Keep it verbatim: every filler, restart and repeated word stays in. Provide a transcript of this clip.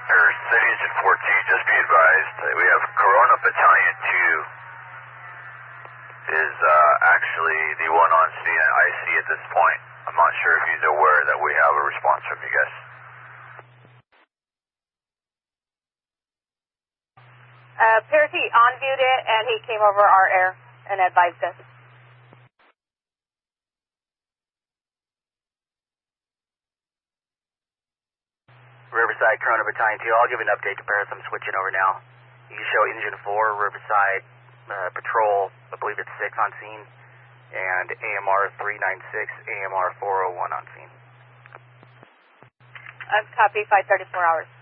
Or City Engine fourteen, just be advised, we have Corona Battalion two is uh, actually the one on scene at I C at this point. I'm not sure if he's aware that we have a response from you guys. Uh, Pierce, he on-viewed it, and he came over our air and advised us. Riverside, Corona Battalion two, I'll give an update to Paris. I'm switching over now. You can show Engine four, Riverside, uh, Patrol, I believe it's six on scene, and A M R three ninety-six, A M R four oh one on scene. I've copied five thirty-four hours.